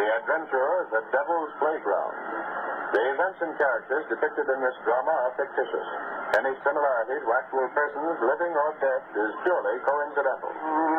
The Adventurers at Devil's Playground. The events and characters depicted in this drama are fictitious. Any similarity to actual persons, living or dead, is purely coincidental.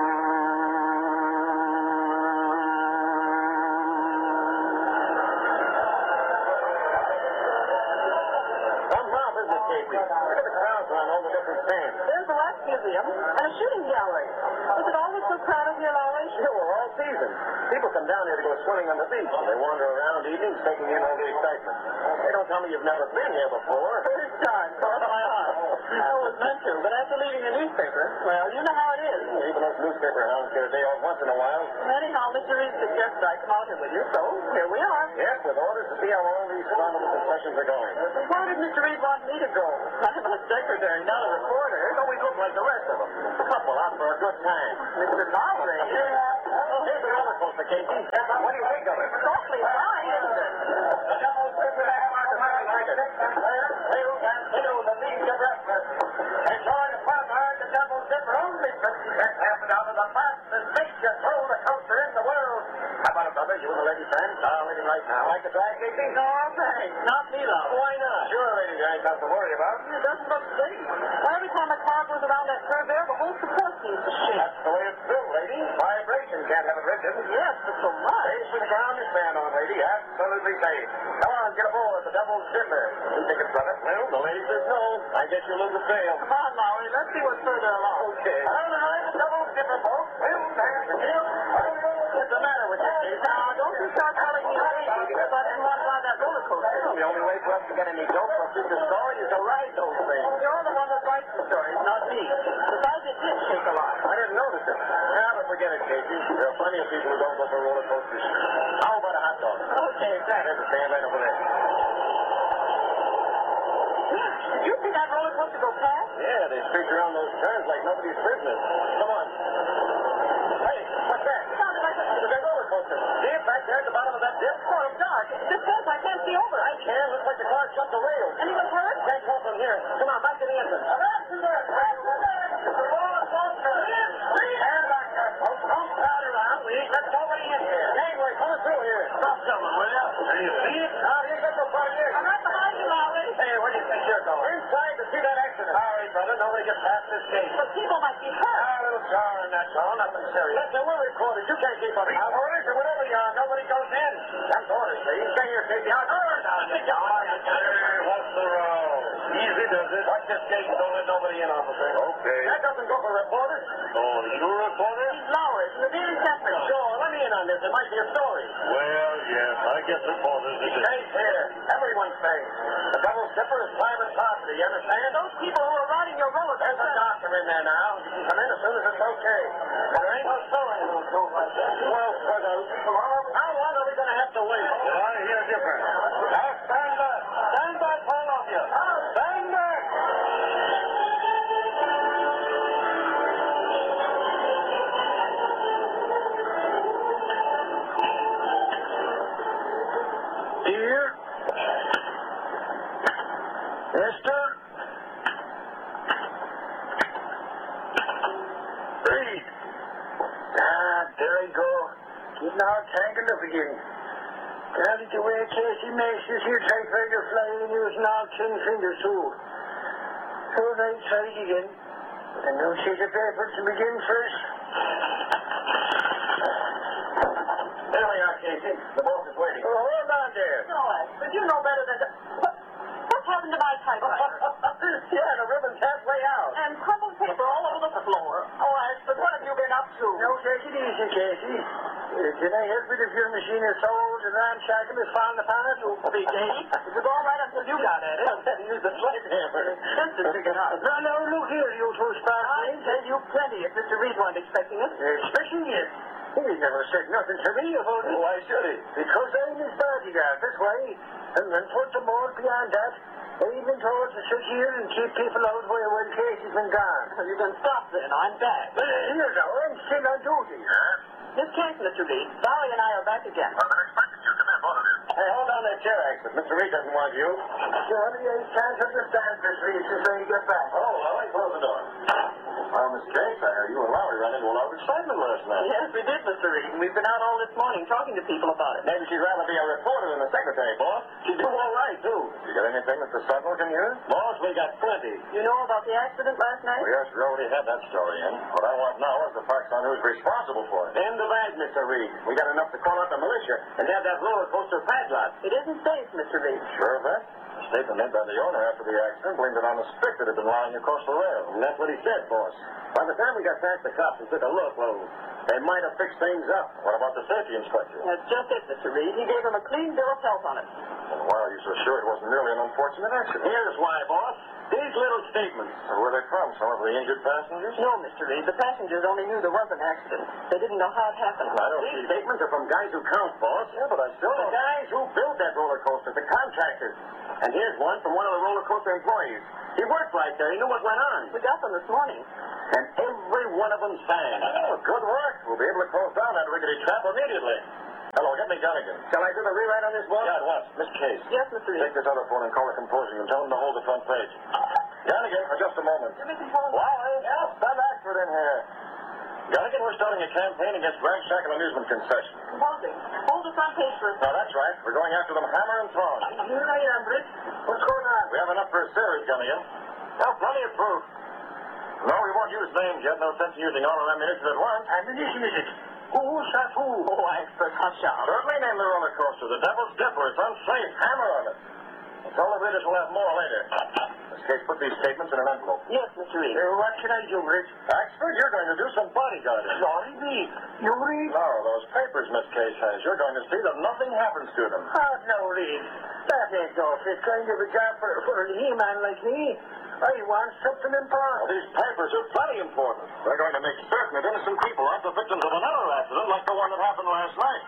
There's a wax museum and a shooting gallery. Is it always so crowded here, Lowry? Sure, all season. People come down here to go swimming on the beach, and they wander around evenings taking in all the excitement. They don't tell me you've never been here before. First time, cross my heart. I was meant to, but after leaving the newspaper, well, you know how it is. Even those newspaper hounds get a day off once in a while. Anyhow, Mr. Reed suggested I come out here with you, so here we are. Yes, with orders to see how all these phenomenal concessions are going. Why did Mr. Reed want me to go? I'm a secretary, not a reporter. Don't we look like the rest of them? A couple out for a good time. Mr. Lowry. Here's the roller coaster, Casey. What do you think of it? It's awfully high, isn't it? The Devil's Zipper like it. Wheels and wheels of these wrestlers. Enjoy the fun ride, the Devil's Zipper only. Let's have it out of the fastest picture roller coaster in the world. How about it, brother? You and the lady friend? Lady right now. Like the drag, Casey? No, thanks. Not me, Lowry. Why not? Sure, lady, there ain't nothing to worry about. It doesn't look safe. Well, every time a car goes around that curve there, the whole support seems to shake. That's the way it's built, lady. Vibration can't have it rigid. Yes, but so much. Safe for the ground is stand on, lady. Absolutely safe. Come on, get aboard the Devil's Zipper. You think it's brother? Well, the lady says no. I guess you'll lose the sale. Come on, Lowry. Let's see what's further along. Okay. All right, the Devil's Zipper, folks. Wheels and wheels. What's the matter with you, Casey? Now, don't you start telling me crazy because I didn't want to ride that roller coaster. The only way for us to get any dope for future story is to ride those things. You're the one that writes the stories, not me. Besides, it did shake a lot. I didn't notice it. Now, but forget it, Casey. There are plenty of people who don't go for roller coasters. How about a hot dog? Okay, thanks. There's a stand right over there. Did you see that roller coaster go past? Yeah, they streak around those turns like nobody's business. Come on. Hey, what's that? Sounded like a... It's a roller coaster. See it back there at the bottom of that dip? Oh, it's dark. This fence, I can't see over. I can. Looks like the car jumped the rail. Anyone hurt? Can't go from here. Come on, back to the entrance. It's a roller coaster. Stand back there, folks. Don't crowd around. We ain't let nobody in here. Gangway, coming through here. Stop someone, will you? Do you see it? Here's that right here. I'm right behind you, Lowry. Hey, where do you think you're going? Inside to see that accident. Hurry, brother. Nobody gets past this gate. But people might be hurt. A little jarring, that's all. Nothing serious. Listen, we're recorded. You can't keep up. Orders or whatever you are. Nobody goes in. That's orders, see? Stay here, Casey. Outdoors. What's the row? Easy does it. Watch this gate. Don't let nobody in, officer. Okay. That doesn't go for reporters. Oh, you a reporter? He's Lowry from the Daily Sentinel. Sure. Let me in on this. It might be a story. Well, yes, I guess reporters are Stay here. Everyone stays. The Devil's Zipper is private property. You understand? Those people who are riding your roller There's a doctor in there now. You can come in as soon as it's okay. There ain't no story in those rules like that. Well, for those. How long are we going to have to wait? Well, I hear different. Now stand back. Stand back, all of you. Stand back. Dear Mister Reed. There I go. Getting all tangled up again. Got it the way Casey makes this here typewriter flying and using all 10 fingers too. So I try it again. And no sheet of paper to begin first. There we are, Casey. The boss is waiting. Oh, hold on there. No, but you know better than to... What's happened to my typewriter? Yeah, the ribbon's halfway out. And crumpled paper all over the floor. Oh, but what have you been up to? No, take it easy, Casey. Can I help it if your machine is so old and ramshackle is falling apart? Big Davy, it was all right until you got at it. I had to use the sledgehammer. Just to figure out. No, look here, you two I sparklings. tell you plenty if Mr. Reed wasn't expecting it. Especially you. He never said nothing to me about it. Why should he? Because I'm his bodyguard, that's why. And furthermore, beyond that, I've been told to sit here and keep people out while Casey's been gone. You can stop then. I'm back. Here now, I'm still on duty. This case, Mr. Reed, Valley and I are back again. Hey, hold on that chair, exit. Mr. Reed doesn't want you. Johnny, I can't understand this reason until you get back. Oh, well, I close the door. Well, Miss Case, I heard you and Lowry ran into a lot of excitement last night. Yes, we did, Mr. Reed. We've been out all this morning talking to people about it. Maybe she'd rather be a reporter than a secretary, boss. She'd do all right, too. You got anything that the Sentinel can use? Boss, we got plenty. You know about the accident last night? Well, yes, we already had that story in. What I want now is the facts on who's responsible for it. In the bag, Mr. Reed. We got enough to call out the militia and have that roller coaster padlocked. It isn't safe, Mr. Reed. Sure of that? The statement made by the owner after the accident blamed it on the stick that had been lying across the rail. And that's what he said, boss. By the time we got past the cops and took a look, well, they might have fixed things up. What about the safety inspector? That's just it, Mr. Reed. He gave him a clean bill of health on it. And why are you so sure it wasn't merely an unfortunate accident? Here's why, boss. These little statements. And where they from? Some of the injured passengers? No, Mr. Reed. The passengers only knew there was an accident. They didn't know how it happened. I don't These see... statements are from guys who count, boss. Yeah, but I still The don't... guys who built that roller coaster, the contractors. And here's one from one of the roller coaster employees. He worked right there. He knew what went on. We got them this morning. And every one of them sang. Oh, good work. We'll be able to close down that rickety trap immediately. Hello, get me Gunnigan. Shall I do the rewrite on this, boss? Yeah, at once. Miss Case. Yes, Mr. Reed. Take this other phone and call the composer and tell him to hold the front page. Gunnigan, for just a moment. Lowry, send Axford in here. Gunnigan, we're starting a campaign against Ramshackle Amusement Concession. Hold the front page for a No, that's right. We're going after them hammer and thong. Here I am, Rich. What's going on? We have enough for a series, Gunnigan. Now, plenty of proof. No, we won't use names yet. No sense in using all our ammunition at once. Ammunition, is it? Who shot who? Oh, Axford, hush up. Certainly name the roller coaster. The Devil's Dipper. It's unsafe. Hammer on it. Tell the readers we'll have more later. Miss Case, put these statements in an envelope. Yes, Mr. Reed. What can I do, Rich? Axford, you're going to do some bodyguarding. Sorry, me. You read? No, those papers Miss Case has. You're going to see that nothing happens to them. Oh, no, Reed. That ain't no fit kind of a job for a he-man like me. I want something Well, important. these papers are plenty important. They're going to make certain that innocent people aren't the victims of another accident like the one that happened last night.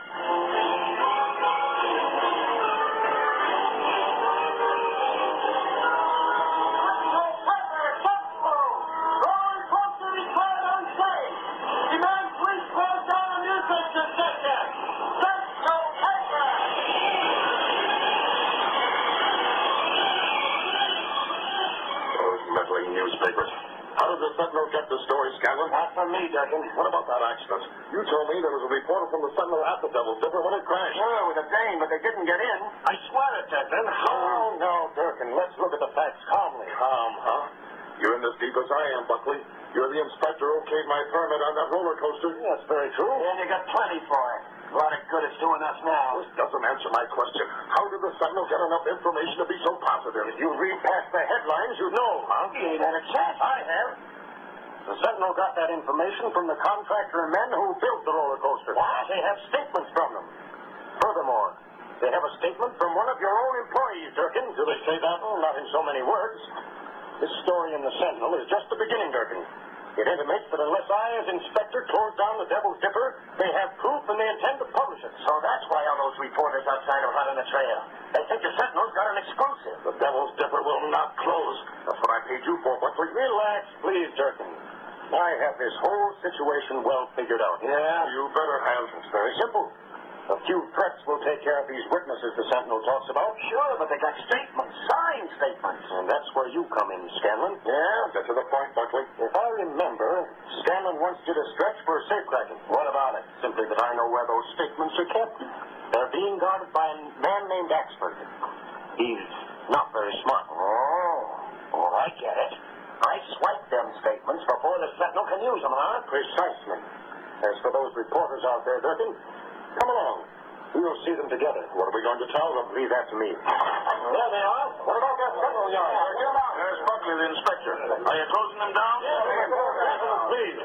Newspapers. How did the Sentinel get the story, Scanlon? Not from me, Durkin. What about that accident? You told me there was a reporter from the Sentinel at the Devil's Dipper when it crashed. Sure, with a dame, but they didn't get in. I swear it, Durkin. Oh, no, Durkin. Let's look at the facts calmly. Calm, huh? You're in as deep as I am, Buckley. You're the inspector who okayed my permit on that roller coaster. That's very true. And you got plenty for it. A lot of good it's doing us now. This doesn't answer my question. How did the Sentinel get enough information to be so positive? If you read past the headlines, you'd know, huh? You ain't had a chance. I have. The Sentinel got that information from the contractor and men who built the roller coaster. What? They have statements from them. Furthermore, they have a statement from one of your own employees, Durkin. Do they say that? Oh, not in so many words. This story in the Sentinel is just the beginning, Durkin. It intimates that unless I, as inspector, tore down the Devil's Dipper, they have proof and they intend to publish it. So that's why all those reporters outside are hot on the trail. They think the Sentinel's got an exclusive. The Devil's Dipper will not close. That's what I paid you for, Buckley. Relax, please, Durkin. I have this whole situation well figured out. Yeah, you better have. It's very simple. A few threats will take care of these witnesses the Sentinel talks about. Sure, but they got statements, signed statements. And that's where you come in, Scanlon. Yeah, get to the point, Buckley. If I remember, Scanlon once did a stretch for a safecracking. What about it? Simply that I know where those statements are kept. They're being guarded by a man named Axford. He's not very smart. Oh, I get it. I swiped them statements before the Sentinel can use them, huh? Precisely. As for those reporters out there, Durkin, come along. We'll see them together. What are we going to tell them? Leave that to me. There they are. What about that Sentinel yard? There's Buckley, the inspector. Are you closing them down? Please.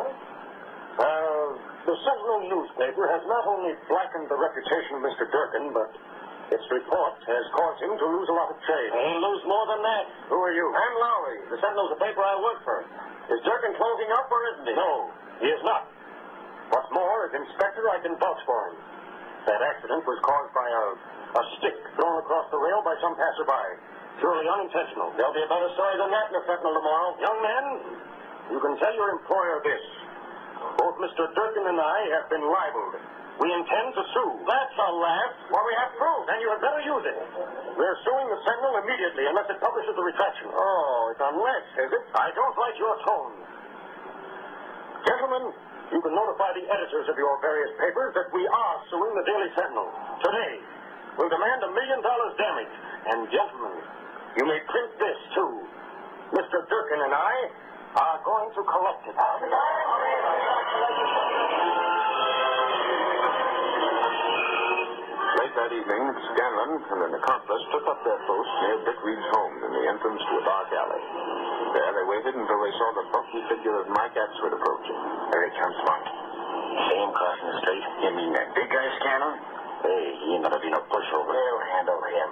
The Sentinel newspaper has not only blackened the reputation of Mr. Durkin, but its report has caused him to lose a lot of trade. He'll lose more than that. Who are you? I'm Lowry. The Sentinel's a paper I work for. Is Durkin closing up or isn't he? No, he is not. What's more, as inspector, I can vouch for him. That accident was caused by a stick thrown across the rail by some passerby. Surely unintentional. There'll be a better story than that in the Sentinel tomorrow. Young man, you can tell your employer this. Both Mr. Durkin and I have been libeled. We intend to sue. That's a laugh. Well, we have proof, and you had better use it. We're suing the Sentinel immediately unless it publishes the retraction. Oh, it's unless, is it? I don't like your tone. Gentlemen, you can notify the editors of your various papers that we are suing the Daily Sentinel. Today, we'll demand $1 million damage. And gentlemen, you may print this, too. Mr. Durkin and I are going to collect it. Late that evening, Scanlon and an accomplice took up their post near Dick Reed's home in the entrance to a dark alley. There they waited until they saw the bulky figure of Mike Axford approaching. Here he comes, Mike. See him crossing the street? You mean that big guy, Scanlon? Hey, he ain't gonna be no pushover. We'll handle him.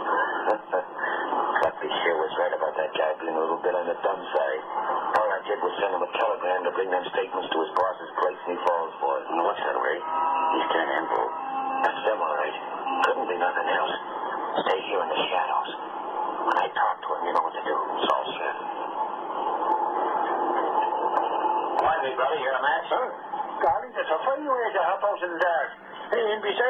Clutty sure was right about that guy being a little bit on the dumb side. All I did was send him a telegram to bring them statements to his boss's place, and he falls for it. And what's that, Ray? He's turning info. That's them, all right. Couldn't be nothing else. Stay here in the shadows. When I talk to him, you know what to do. It's all set. Why, big brother, you're a match? Huh? Golly, that's a funny way to help out in the dark. Hey, and besides,